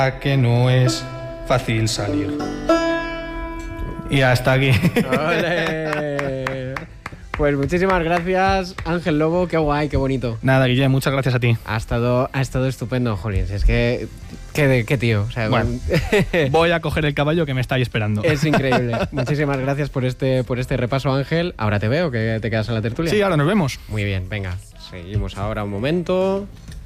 que no es fácil salir. Y hasta aquí. ¡Ole! Pues muchísimas gracias, Ángel Lobo, qué guay, qué bonito. Nada, Guille, muchas gracias a ti. Ha estado estupendo, Jolín. Es que, qué tío. O sea, bueno, voy a coger el caballo que me está ahí esperando. Es increíble. Muchísimas gracias por este repaso, Ángel. Ahora te veo, que te quedas en la tertulia. Sí, ahora nos vemos. Muy bien, venga. Seguimos ahora un momento.